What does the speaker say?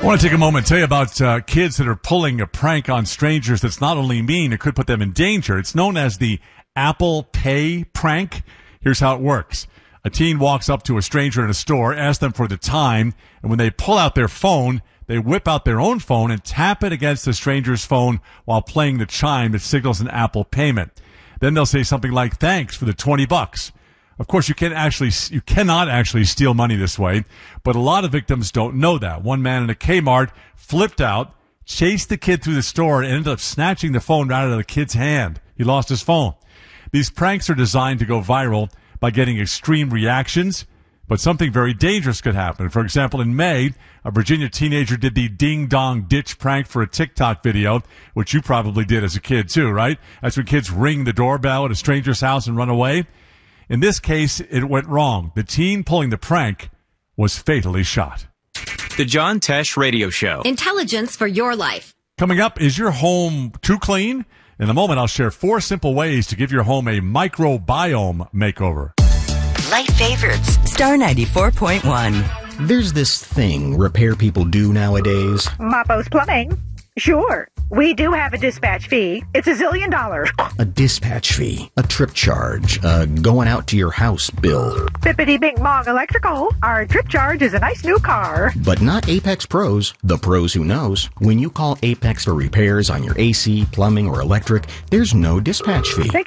I want to take a moment and tell you about kids that are pulling a prank on strangers that's not only mean, it could put them in danger. It's known as the Apple Pay prank. Here's how it works. A teen walks up to a stranger in a store, asks them for the time, and when they pull out their phone, they whip out their own phone and tap it against the stranger's phone while playing the chime that signals an Apple payment. Then they'll say something like, "Thanks for the $20." Of course, you cannot actually steal money this way, but a lot of victims don't know that. One man in a Kmart flipped out, chased the kid through the store, and ended up snatching the phone right out of the kid's hand. He lost his phone. These pranks are designed to go viral by getting extreme reactions, but something very dangerous could happen. For example, in May, a Virginia teenager did the ding-dong ditch prank for a TikTok video, which you probably did as a kid too, right? That's when kids ring the doorbell at a stranger's house and run away. In this case, it went wrong. The teen pulling the prank was fatally shot. The John Tesh Radio Show. Intelligence for your life. Coming up, is your home too clean? In a moment, I'll share 4 simple ways to give your home a microbiome makeover. Light favorites. Star 94.1. There's this thing repair people do nowadays. Mappo's Plumbing. Sure. We do have a dispatch fee. It's $1 zillion. A dispatch fee, a trip charge, going out to your house bill. Bippity Bing Bong Electrical. Our trip charge is a nice new car. But not Apex Pros, the pros who knows. When you call Apex for repairs on your AC, plumbing, or electric, there's no dispatch fee.